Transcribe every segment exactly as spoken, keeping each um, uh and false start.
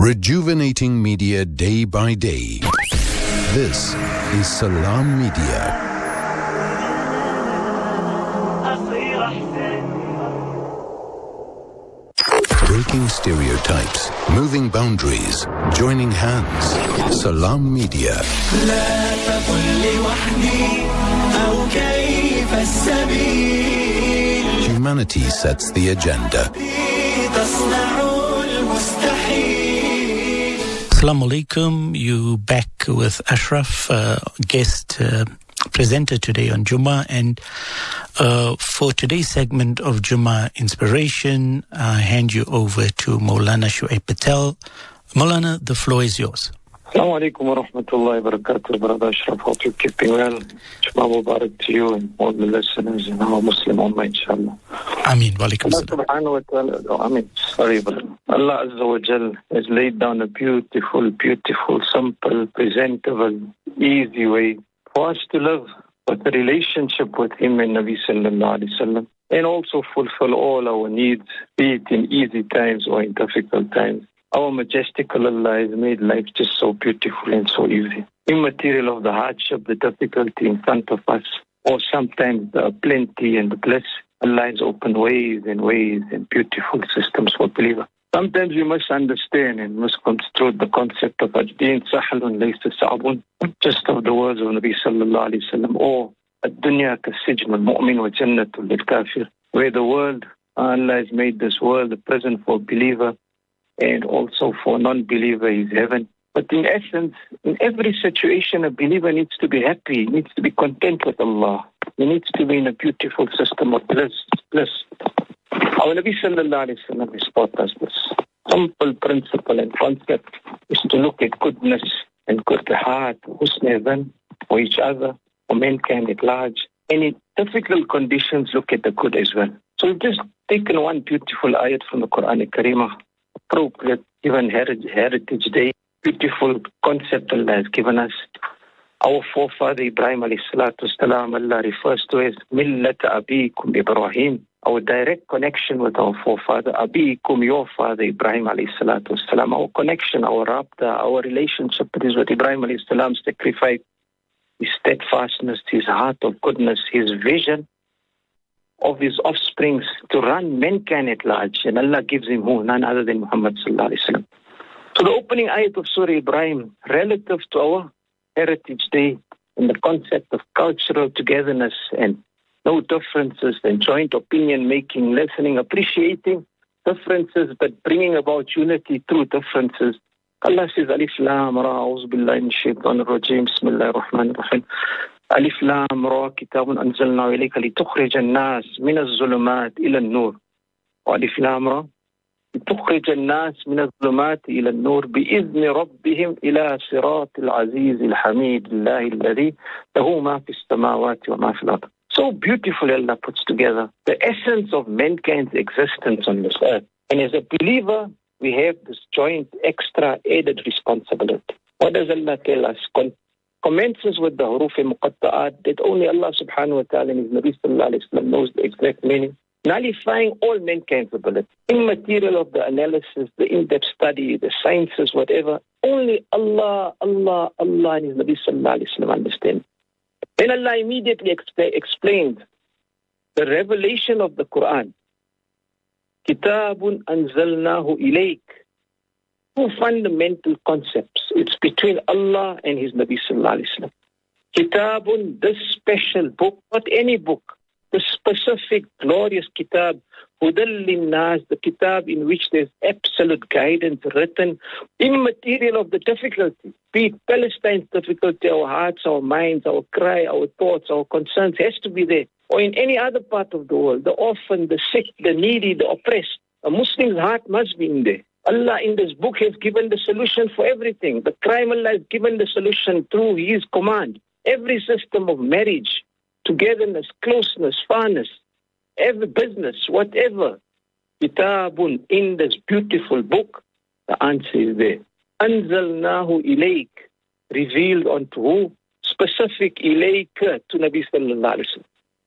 Rejuvenating media day by day. This is Salam Media. Breaking stereotypes, moving boundaries, joining hands. Salam Media. Humanity sets the agenda. Assalamu alaikum. You back with Ashraf, uh, guest uh, presenter today on Jummah. And uh, for today's segment of Jummah Inspiration, I hand you over to Maulana Shuaib Patel. Maulana, the floor is yours. Assalamu alaikum wa rahmatullahi wa barakatuh, Brother Ashraf. Hope you're keeping well. Jummah Mubarak to you and all the listeners and our Muslim Ummah, inshallah. Ameen. Wa alaikum Allah subhanahu wa ta'ala, oh, Ameen. Sorry, brother. Allah Azza wa Jal has laid down a beautiful, beautiful, simple, presentable, easy way for us to live with a relationship with Him and Nabi sallallahu alayhi wa sallam, and also fulfill all our needs, be it in easy times or in difficult times. Our majestical Allah has made life just so beautiful and so easy. Immaterial of the hardship, the difficulty in front of us, or sometimes the plenty and the bliss, Allah has opened ways and ways and beautiful systems for believers. Sometimes we must understand and misconstrue the concept of ad-din sahlun laysa sa'bun, just of the words of Nabi sallallahu alayhi wa sallam, or ad-dunya ka-sijn wal-mu'min wa jannatul lil-kafir, where the world, Allah has made this world a prison for believer, and also for non-believer is heaven. But in essence, in every situation, a believer needs to be happy, needs to be content with Allah. He needs to be in a beautiful system of bliss. bliss. Our Nabi sallallahu alayhi wa sallam has taught us this simple principle and concept is to look at goodness and good heart, husn for each other, for mankind at large. And in difficult conditions, look at the good as well. So we've just taken one beautiful ayat from the Quran al-Kareem, appropriate given Heritage Day, beautiful concept Allah has given us. Our forefather Ibrahim alayhi salatu wasalam, Allah refers to as Millata Abikum Ibrahim, our direct connection with our forefather, Abikum, your father Ibrahim alayhi salatu wasalam, our connection, our rabta, our relationship is with Ibrahim alayhi salam's sacrifice, his steadfastness, his heart of goodness, his vision of his offsprings to run mankind at large, and Allah gives him who? None other than Muhammad sallallahu alaihi wasallam. So the opening ayat of Surah Ibrahim, relative to our Heritage Day and the concept of cultural togetherness and no differences and joint opinion making, listening, appreciating differences, but bringing about unity through differences. Allah says, Alif Lam Ra, A'udhu Billahi Minash Shaitanir Rajeem, Bismillahir Rahmanir Rahim. Alif Lam Ra, Kitabun Anzalnahu Ilayka litukhrija an-nas min az-zulumat ila an-nur. Alif Lam Ra, litukhrija an-nas min az-zulumat ila an-nur bi'izni rabbihim ila siratil aziz al-hamid Allahi alladhi lahu ma fi as-samawati wa ma fi al-ard. So beautifully Allah puts together the essence of mankind's existence on this earth. And as a believer, we have this joint, extra, added responsibility. What does Allah tell us? Con- commences with the huruf muqatta'at that only Allah subhanahu wa ta'ala and His Nabi sallallahu alayhi wa sallam knows the exact meaning, nullifying all mankind's ability. Immaterial of the analysis, the in-depth study, the sciences, whatever, only Allah, Allah, Allah and His Nabi sallallahu alayhi wa sallam understand. Then Allah immediately exp- explained the revelation of the Quran. Kitabun anzalnahu ilayk. Two fundamental concepts. It's between Allah and His Nabi sallallahu alayhi wa sallam. Kitabun, this special book, not any book, the specific, glorious kitab, Hudal Linnas, the kitab in which there's absolute guidance written, immaterial of the difficulty, be it Palestine's difficulty, our hearts, our minds, our cry, our thoughts, our concerns, has to be there. Or in any other part of the world, the orphan, the sick, the needy, the oppressed, a Muslim's heart must be in there. Allah in this book has given the solution for everything. The crime Allah has given the solution through His command. Every system of marriage, togetherness, closeness, fairness, every business, whatever. Kitabun, in this beautiful book, the answer is there. Anzalnahu ilayk, revealed unto who? Specific ilayka, to Nabi sallallahu alayhi wa sallam.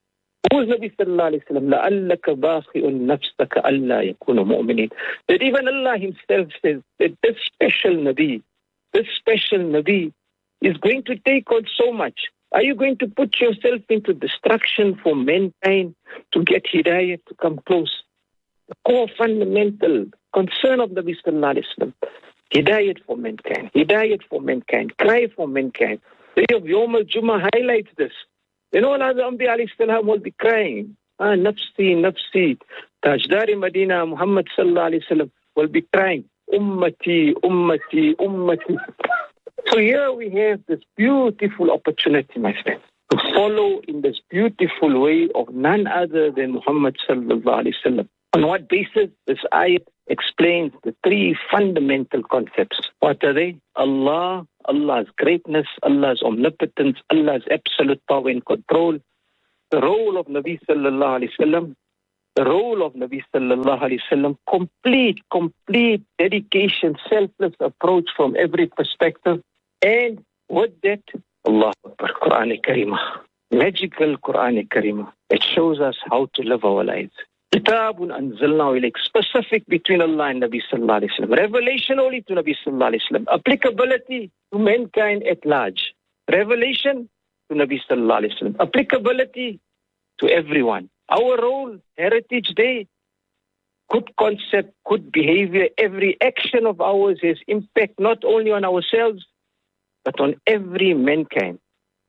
Who is Nabi sallallahu alayhi wa sallam? لَأَلَّكَ بَاخِئٌ نَفْسَكَ أَلَّا يَكُونَ مُؤْمِنِينَ. That even Allah himself says that this special Nabi, this special Nabi is going to take on so much. Are you going to put yourself into destruction for mankind to get hidayah to come close? The core fundamental concern of Nabi sallallahu alayhi wa sallam, hidayah for mankind, hidayah for mankind, cry for mankind. The day of Yawm al-Jummah highlights this. Then all other Anbiya alayhi salam will be crying, ah, nafsi, nafsi. Tajdar Medina, Muhammad sallallahu alayhi wasallam will be crying, ummati, ummati, ummati. So here we have this beautiful opportunity, my friends, to follow in this beautiful way of none other than Muhammad sallallahu alayhi wasallam. On what basis? This ayat explains the three fundamental concepts. What are they? Allah, Allah's greatness, Allah's omnipotence, Allah's absolute power and control, the role of Nabi sallallahu alayhi wasallam, the role of Nabi sallallahu alayhi wasallam, complete, complete dedication, selfless approach from every perspective, and with that, Allah Akbar, Quran Kareemah, magical Quran Kareemah, it shows us how to live our lives. Kitabun anzalnahu ilayk, specific between Allah and Nabi sallallahu alayhi wasallam. Revelation only to Nabi sallallahu alayhi wasallam. Applicability to mankind at large. Revelation to Nabi sallallahu alayhi wasallam. Applicability to everyone. Our role, Heritage Day, good concept, good behavior. Every action of ours has impact not only on ourselves, but on every mankind.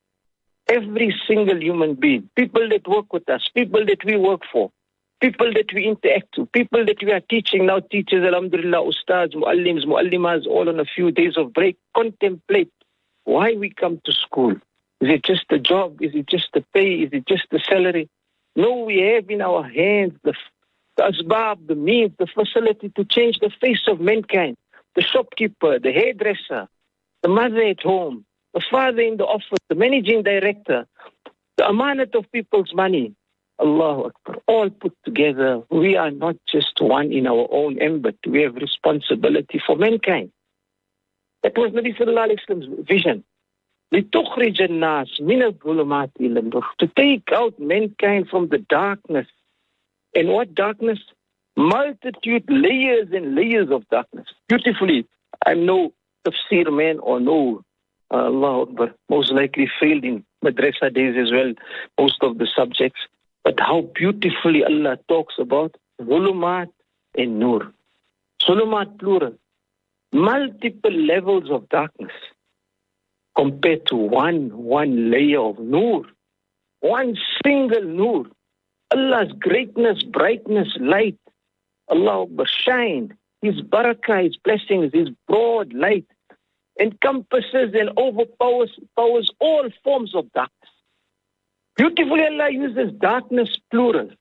Every single human being. People that work with us, people that we work for, people that we interact to, people that we are teaching now, teachers, alhamdulillah, ustads, muallims, muallimas, all on a few days of break, contemplate why we come to school. Is it just the job? Is it just the pay? Is it just the salary? No, we have in our hands the, the asbab, the means, the facility to change the face of mankind. The shopkeeper, the hairdresser, the mother at home, the father in the office, the managing director, the amanat of people's money. Allahu Akbar, all put together, we are not just one in our own end, but we have responsibility for mankind. That was Nabi sallallahu alayhi wa sallam's vision. لِتُخْرِجَ النَّاسِ مِنَ الظُّلُمَاتِ إِلَى النُّورِ, to take out mankind from the darkness. And what darkness? Multitude, layers and layers of darkness. Beautifully, I'm no tafsir man or no, uh, Allahu Akbar, most likely failed in madrasa days as well, most of the subjects. But how beautifully Allah talks about Zulumat and Nur. Zulumat plural. Multiple levels of darkness compared to one, one layer of Nur. One single Nur. Allah's greatness, brightness, light. Allah Akbar, shine. His barakah, His blessings, His broad light encompasses and overpowers powers all forms of darkness. Beautifully, Allah uses darkness plural,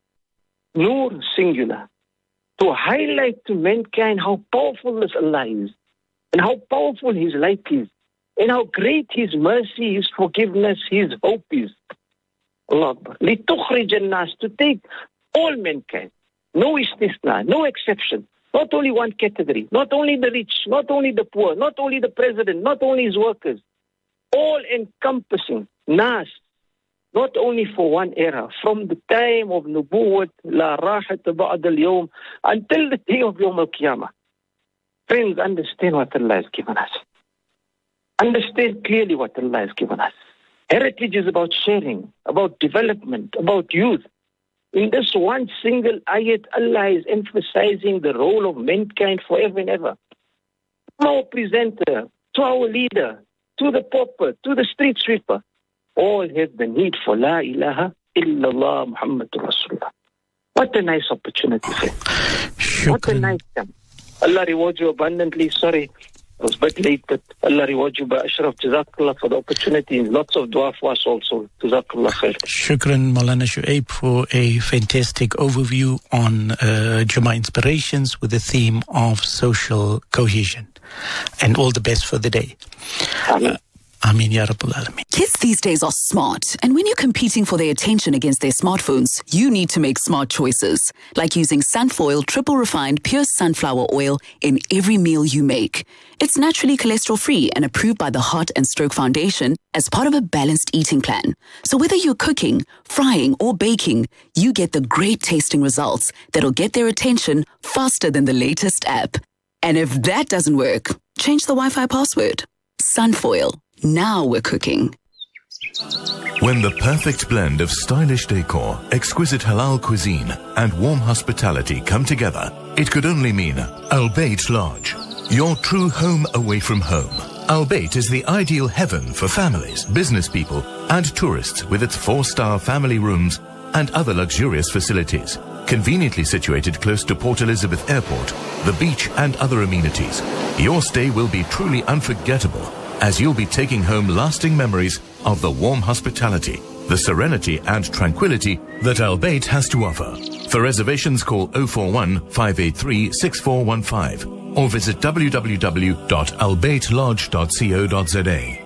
Nur singular, to highlight to mankind how powerful this Allah is, and how powerful His light is, and how great His mercy, His forgiveness, His hope is. Allah Akbar. لِتُخْرِجَ النَّاسِ, to take all mankind, no istisna, no exception, not only one category, not only the rich, not only the poor, not only the president, not only his workers, all encompassing, nas, not only for one era, from the time of Nubuwwat, La Rahat Ba'd al-Yawm, until the day of Yawm al-Qiyamah. Friends, understand what Allah has given us. Understand clearly what Allah has given us. Heritage is about sharing, about development, about youth. In this one single ayat, Allah is emphasizing the role of mankind forever and ever. To our presenter, to our leader, to the pauper, to the street sweeper, all have the need for La ilaha illallah Muhammadur Rasulullah. What a nice opportunity, friend. Shukran. What a nice time. Allah reward you abundantly. Sorry, I was a bit late, but Allah reward you by Ashraf. Jazakallah for the opportunity, and lots of dua for us also. Jazakallah khair. Shukran, Maulana Shuaib, for a fantastic overview on uh, Jummah Inspirations with the theme of social cohesion. And all the best for the day. Amen. Uh, Ameen Ya Rabbal Alameen. Kids these days are smart, and when you're competing for their attention against their smartphones, you need to make smart choices, like using Sunfoil triple refined pure sunflower oil in every meal you make. It's naturally cholesterol-free and approved by the Heart and Stroke Foundation as part of a balanced eating plan. So whether you're cooking, frying, or baking, you get the great tasting results that'll get their attention faster than the latest app. And if that doesn't work, change the Wi-Fi password. Sunfoil. Now we're cooking. When the perfect blend of stylish decor, exquisite halal cuisine, and warm hospitality come together, it could only mean Al Bayt Lodge, your true home away from home. Al Bayt is the ideal heaven for families, business people, and tourists with its four-star family rooms and other luxurious facilities. Conveniently situated close to Port Elizabeth Airport, the beach, and other amenities, your stay will be truly unforgettable, as you'll be taking home lasting memories of the warm hospitality, the serenity and tranquility that Al Bayt has to offer. For reservations, call oh four one, five eight three, six four one five or visit w w w dot al bayt lodge dot co dot z a.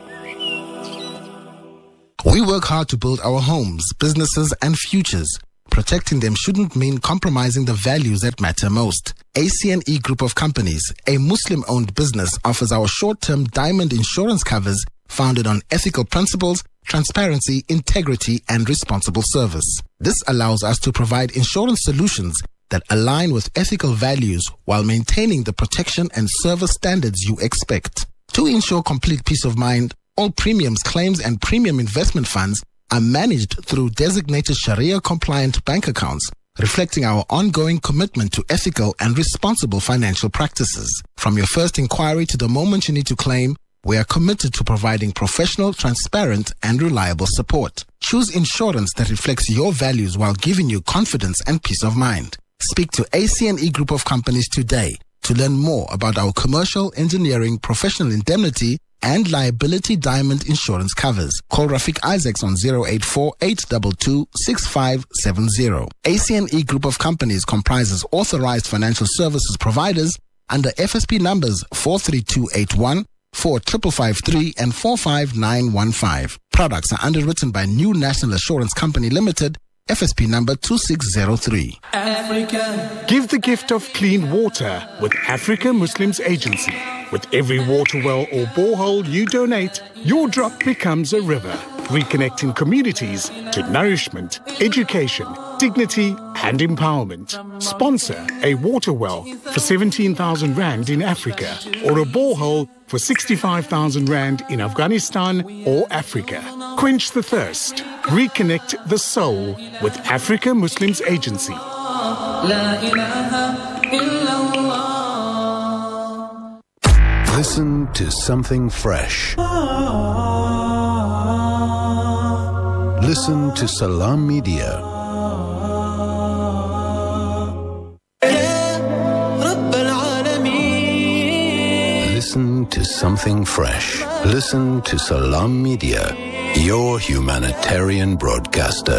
We work hard to build our homes, businesses, and futures. Protecting them shouldn't mean compromising the values that matter most. A C N E Group of Companies, a Muslim-owned business, offers our short-term diamond insurance covers founded on ethical principles, transparency, integrity, and responsible service. This allows us to provide insurance solutions that align with ethical values while maintaining the protection and service standards you expect. To ensure complete peace of mind, all premiums, claims, and premium investment funds are managed through designated Sharia-compliant bank accounts, reflecting our ongoing commitment to ethical and responsible financial practices. From your first inquiry to the moment you need to claim, we are committed to providing professional, transparent, and reliable support. Choose insurance that reflects your values while giving you confidence and peace of mind. Speak to A C N E Group of Companies today to learn more about our commercial, engineering, professional indemnity, and liability diamond insurance covers. Call Rafiq Isaacs on zero eight four, eight two two, six five seven zero. A C N E Group of Companies comprises authorized financial services providers under F S P numbers four three two eight one, four five five three, and four five nine one five. Products are underwritten by New National Assurance Company Limited, F S P number two six zero three. Africa. Give the gift of clean water with Africa Muslims Agency. With every water well or borehole you donate, your drop becomes a river, reconnecting communities to nourishment, education, dignity and empowerment. Sponsor a water well for seventeen thousand rand in Africa or a borehole for sixty-five thousand rand in Afghanistan or Africa. Quench the thirst. Reconnect the soul with Africa Muslims Agency. Listen to something fresh. Listen to Salam Media. Listen to something fresh. Listen to Salam Media, your humanitarian broadcaster.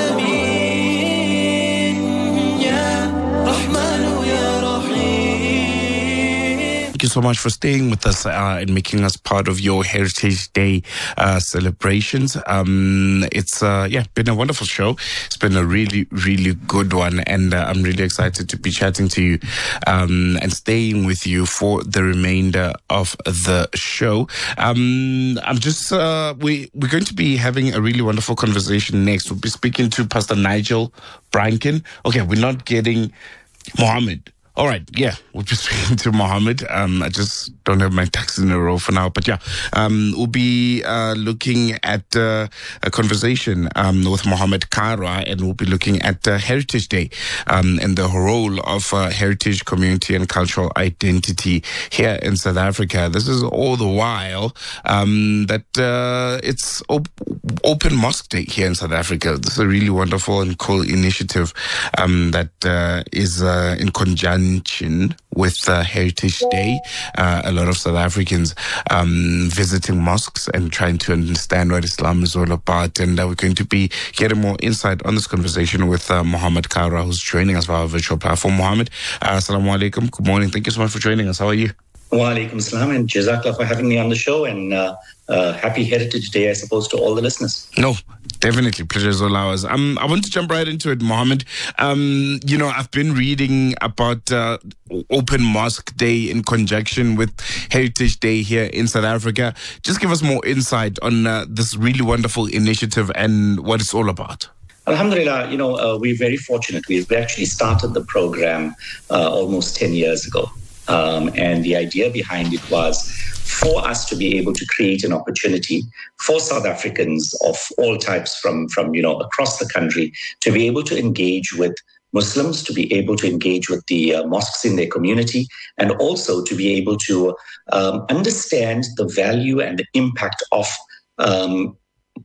Thank you so much for staying with us uh, and making us part of your Heritage Day uh, celebrations. Um, it's uh, yeah, been a wonderful show. It's been a really, really good one, and uh, I'm really excited to be chatting to you um, and staying with you for the remainder of the show. Um, I'm just uh, we we're going to be having a really wonderful conversation next. We'll be speaking to Pastor Nigel Branken. Okay, we're not getting Mohammed. All right, yeah, we'll be speaking to Mohammed. Um, I just don't have my ducks in a row for now, but yeah, um, we'll be uh, looking at uh, a conversation um, with Mohammed Kara, and we'll be looking at uh, Heritage Day um, and the role of uh, heritage, community, and cultural identity here in South Africa. This is all the while um, that uh, it's op- Open Mosque Day here in South Africa. This is a really wonderful and cool initiative um, that uh, is uh, in conjunction with uh, Heritage Day. Uh, a lot of South Africans um, visiting mosques and trying to understand what Islam is all about. And uh, we're going to be getting more insight on this conversation with uh, Mohammed Kara, who's joining us via our virtual platform. Mohammed, uh, assalamu alaikum. Good morning. Thank you so much for joining us. How are you? Wa alaikum salam, and jazakallah for having me on the show, and uh, uh, happy Heritage Day, I suppose, to all the listeners. No, definitely. Pleasure is all ours. Um, I want to jump right into it, Mohammed. Um, you know, I've been reading about uh, Open Mosque Day in conjunction with Heritage Day here in South Africa. Just give us more insight on uh, this really wonderful initiative and what it's all about. Alhamdulillah, you know, uh, we're very fortunate. We've actually started the program uh, almost ten years ago. Um, and the idea behind it was for us to be able to create an opportunity for South Africans of all types from, from you know, across the country to be able to engage with Muslims, to be able to engage with the uh, mosques in their community, and also to be able to um, understand the value and the impact of um,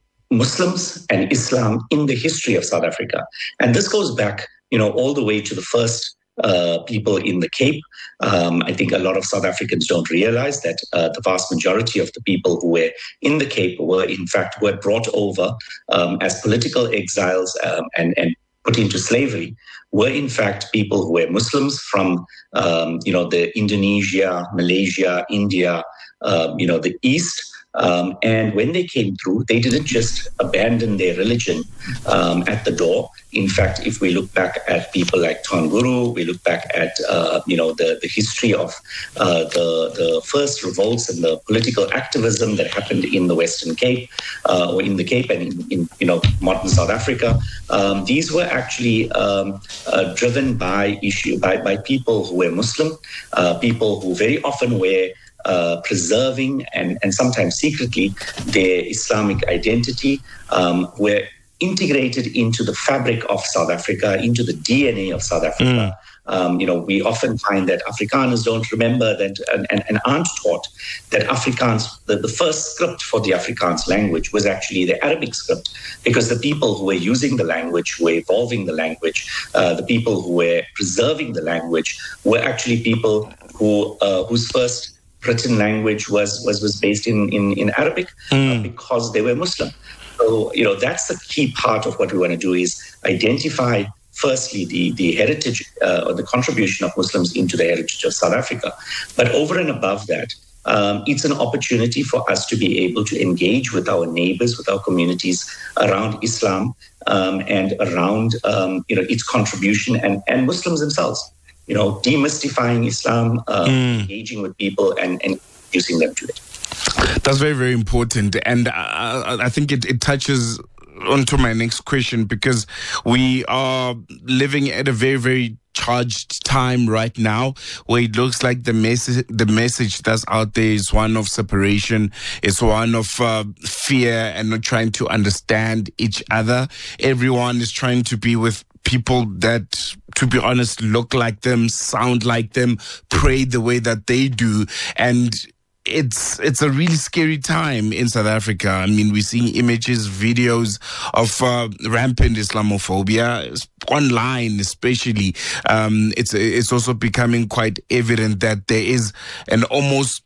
Muslims and Islam in the history of South Africa. And this goes back, you know, all the way to the first Uh, people in the Cape. Um, I think a lot of South Africans don't realize that uh, the vast majority of the people who were in the Cape were, in fact, were brought over um, as political exiles um, and, and put into slavery, were in fact people who were Muslims from, um, you know, the Indonesia, Malaysia, India, um, you know, the East. Um, and when they came through, they didn't just abandon their religion um, at the door. In fact, if we look back at people like Tonguru, we look back at uh, you know the, the history of uh, the the first revolts and the political activism that happened in the Western Cape, uh, or in the Cape and in, in you know modern South Africa. Um, these were actually um, uh, driven by issue by by people who were Muslim, uh, people who very often were Uh, preserving and, and sometimes secretly their Islamic identity, um, were integrated into the fabric of South Africa, into the D N A of South Africa. Mm. Um, you know, we often find that Afrikaners don't remember that and, and, and aren't taught that Afrikaans, the, the first script for the Afrikaans language was actually the Arabic script, because the people who were using the language, who were evolving the language, uh, the people who were preserving the language were actually people who uh, whose first written language was was was based in in, in Arabic mm. uh, because they were Muslim. So you know that's the key part of what we want to do is identify firstly the the heritage uh, or the contribution of Muslims into the heritage of South Africa, but over and above that, um, it's an opportunity for us to be able to engage with our neighbors, with our communities around Islam um, and around um, you know its contribution and and Muslims themselves. You know, demystifying Islam, uh, mm. engaging with people and, and introducing them to it. That's very, very important. And uh, I think it, it touches onto my next question, because we are living at a very, very charged time right now, where it looks like the message the message that's out there is one of separation, it's one of uh, fear and not trying to understand each other. Everyone is trying to be with people that, to be honest, look like them, sound like them, pray the way that they do. And it's it's a really scary time in South Africa. I mean, we're seeing images, videos of uh, rampant Islamophobia online, especially. Um, it's it's also becoming quite evident that there is an almost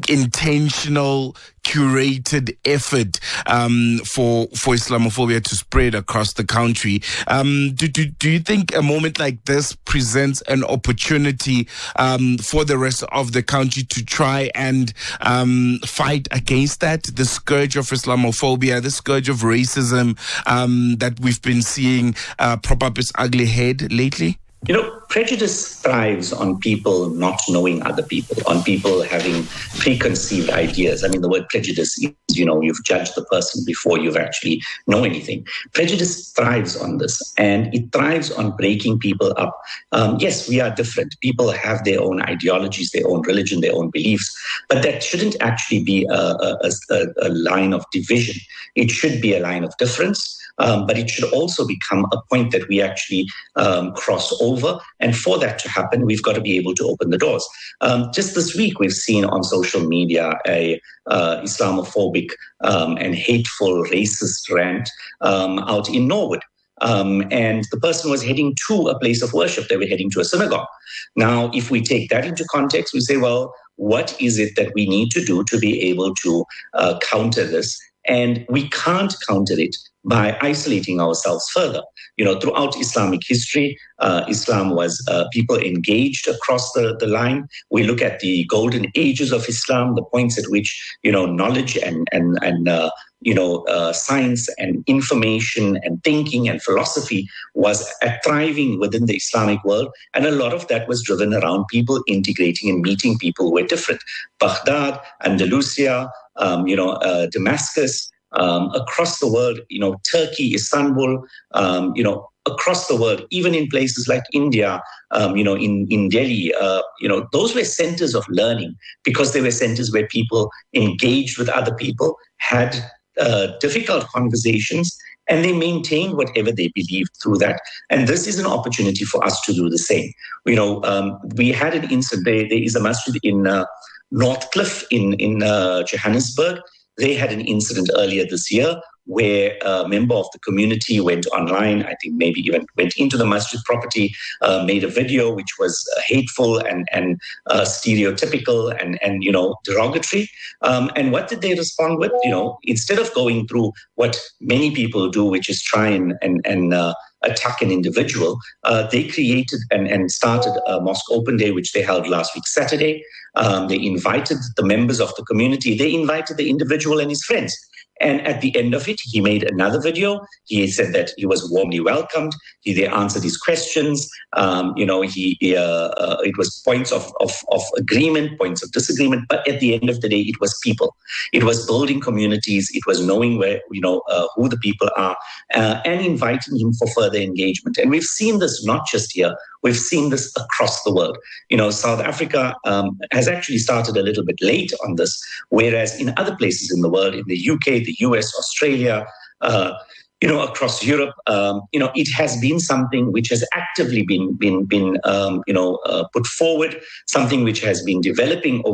intentional, curated effort um, for for Islamophobia to spread across the country. Um, do, do do you think a moment like this presents an opportunity um, for the rest of the country to try and um, fight against that, the scourge of Islamophobia, the scourge of racism um, that we've been seeing uh, prop up its ugly head lately? You know, prejudice thrives on people not knowing other people, on people having preconceived ideas. I mean, the word prejudice is, you know, you've judged the person before you've actually know anything. Prejudice thrives on this, and it thrives on breaking people up. Um, yes, we are different. People have their own ideologies, their own religion, their own beliefs, but that shouldn't actually be a, a, a, a line of division. It should be a line of difference. Um, but it should also become a point that we actually um, cross over. And for that to happen, we've got to be able to open the doors. Um, just this week, we've seen on social media a uh, Islamophobic um, and hateful racist rant um, out in Norwood. Um, and the person was heading to a place of worship. They were heading to a synagogue. Now, if we take that into context, we say, well, what is it that we need to do to be able to uh, counter this And we can't counter it by isolating ourselves further. You know, throughout Islamic history, uh, Islam was uh, people engaged across the, the line. We look at the golden ages of Islam, the points at which, you know, knowledge and, and, and uh, you know, uh, science and information and thinking and philosophy was thriving within the Islamic world. And a lot of that was driven around people integrating and meeting people who were different. Baghdad, Andalusia, um, you know, uh, Damascus, um, across the world, you know, Turkey, Istanbul, um, you know, across the world, even in places like India, um, you know, in, in Delhi, uh, you know, those were centers of learning because they were centers where people engaged with other people, had uh, difficult conversations, and they maintained whatever they believed through that. And this is an opportunity for us to do the same. You know, um, we had an incident, there, there is a masjid in uh, Northcliffe in, in uh, Johannesburg. They had an incident earlier this year where a member of the community went online, I think maybe even went into the masjid property, uh, made a video which was uh, hateful and, and uh, stereotypical and, and, you know, derogatory. Um, and what did they respond with? You know, instead of going through what many people do, which is try and, and, and uh, attack an individual, uh, they created and, and started a Mosque Open Day, which they held last week, Saturday. Um, they invited the members of the community. They invited the individual and his friends. And at the end of it, he made another video. He said that he was warmly welcomed. He, they answered his questions. Um, you know, he, he uh, uh, it was points of, of, of agreement, points of disagreement. But at the end of the day, it was people. It was building communities. It was knowing where, you know, uh, who the people are uh, and inviting him for further engagement. And we've seen this not just here. We've seen this across the world. You know, South Africa um, has actually started a little bit late on this, whereas in other places in the world, in the U K, the U S, Australia, uh, you know, across Europe, um, you know, it has been something which has actively been, been, been um, you know, uh, put forward, something which has been developing over